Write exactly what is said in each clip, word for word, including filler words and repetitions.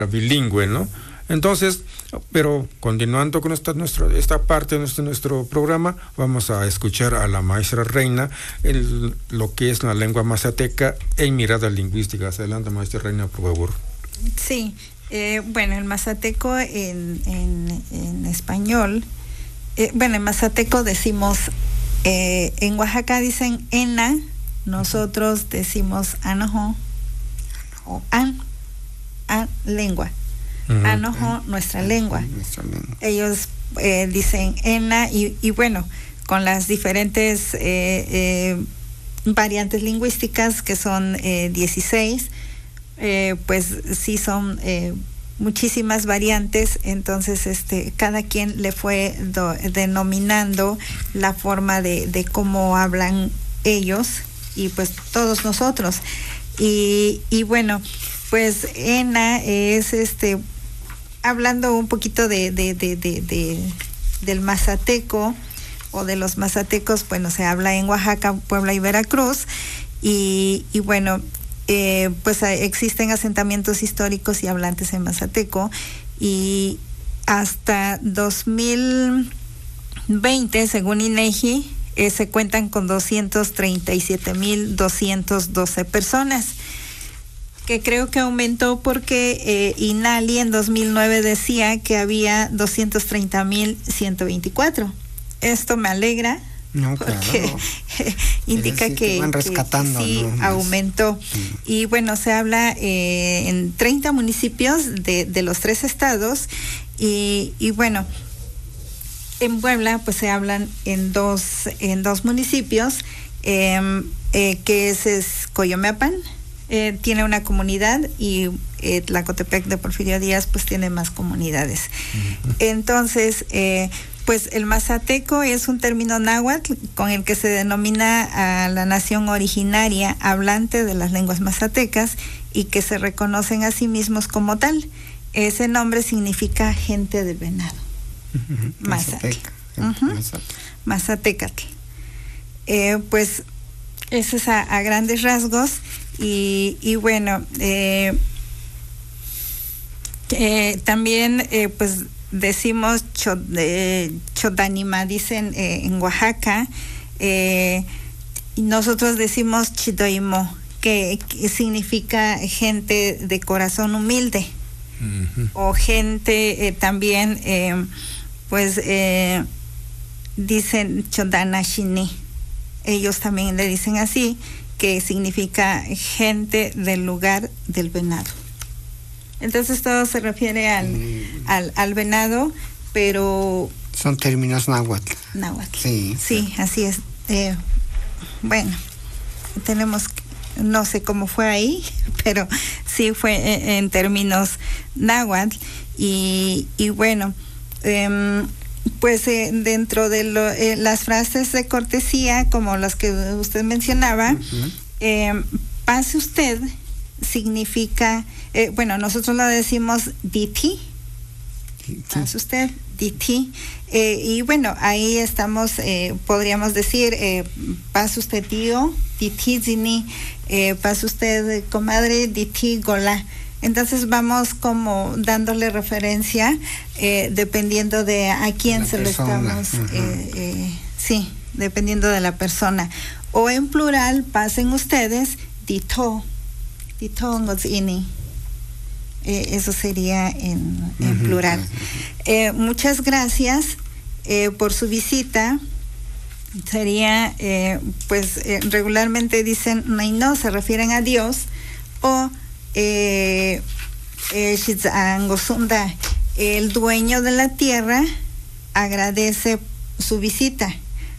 bilingüe, ¿no? Entonces, pero continuando con esta, nuestro, esta parte de nuestro, nuestro programa, vamos a escuchar a la maestra Reina en lo que es la lengua mazateca en miradas lingüísticas. Adelante, maestra Reina, por favor. Sí, eh, bueno, el mazateco en, en, en español, eh, bueno, en mazateco decimos, eh, en Oaxaca dicen ena, nosotros decimos anojo o an, an, lengua. Uh-huh. Anojo, nuestra lengua. Nuestra lengua. Ellos eh, dicen ena y, y bueno, con las diferentes eh, eh, variantes lingüísticas que son eh, dieciséis, eh, pues sí son eh, muchísimas variantes, entonces este cada quien le fue do, denominando la forma de, de cómo hablan ellos y pues todos nosotros. Y, y bueno, pues ena es este hablando un poquito de, de, de, de, de del mazateco o de los mazatecos, bueno, se habla en Oaxaca, Puebla y Veracruz, y, y bueno, eh, pues existen asentamientos históricos y hablantes en mazateco, y hasta dos mil veinte, según INEGI, eh, se cuentan con doscientos treinta y siete mil doscientas doce personas, que creo que aumentó porque eh, INALI en dos mil nueve decía que había doscientos treinta mil ciento veinticuatro. Esto me alegra, no, porque claro. indica sí, que, van rescatando, que sí ¿no? aumentó. Sí. Y bueno, se habla eh, en treinta municipios de, de los tres estados, y, y bueno, en Puebla pues se hablan en dos, en dos municipios, eh, eh, que es, es Coyomeapan. Eh, tiene una comunidad, y eh, Tlacotepec de Porfirio Díaz pues tiene más comunidades. Uh-huh. Entonces, eh, pues el mazateco es un término náhuatl con el que se denomina a la nación originaria hablante de las lenguas mazatecas y que se reconocen a sí mismos como tal. Ese nombre significa gente del venado. Uh-huh. Mazatl. Uh-huh. Mazatecatl. Eh, pues eso es a, a grandes rasgos. Y, y bueno, eh, eh, también eh, pues decimos cho, eh, chodanima, dicen eh, en Oaxaca, eh, y nosotros decimos chidoimo, que, que significa gente de corazón humilde. Uh-huh. O gente eh, también, eh, pues eh, dicen chodanashini, ellos también le dicen así, que significa gente del lugar del venado. Entonces todo se refiere al, mm. al, al venado, pero... Son términos náhuatl. Náhuatl. Sí, sí, sí, así es. Eh, bueno, tenemos, no sé cómo fue ahí, pero sí fue en, en términos náhuatl. Y, y bueno, eh, pues eh, dentro de lo, eh, las frases de cortesía, como las que usted mencionaba, uh-huh. eh, pase usted significa, eh, bueno, nosotros lo decimos diti, pase usted, diti, eh, y bueno, ahí estamos, eh, podríamos decir, eh, pase usted tío, diti zini, eh, pase usted comadre, diti gola. Entonces vamos como dándole referencia eh, dependiendo de a quién se lo estamos, uh-huh. eh, eh, sí, dependiendo de la persona. O en plural, pasen ustedes, dito, dito ngozini. Eh, eso sería en, en uh-huh. plural. Eh, muchas gracias eh, por su visita. Sería, eh, pues eh, regularmente dicen no y no, se refieren a Dios, o Eh, eh, el dueño de la tierra agradece su visita.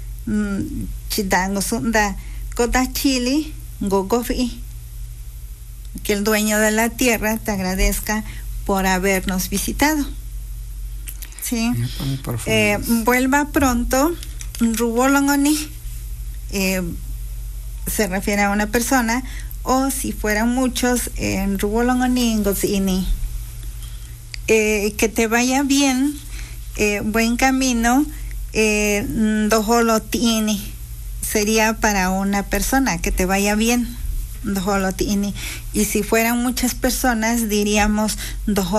Que el dueño de la tierra te agradezca por habernos visitado. ¿Sí? Eh, vuelva pronto. Rubolongoni eh, se refiere a una persona, o si fueran muchos, en Rubolongoni, eh, que te vaya bien, eh, buen camino, eh, Dojolotini, sería para una persona, que te vaya bien, Dojolotini. Y si fueran muchas personas, diríamos Dojolotini.